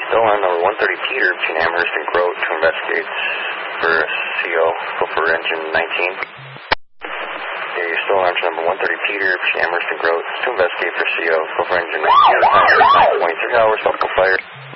Still on number 130 Peter between Amherst and Grote to investigate for CO. Go for engine 19. Yeah, you're still on number 130 Peter between Amherst and Grote to investigate for CO. Go for engine 19. 9.3 hours, local fire.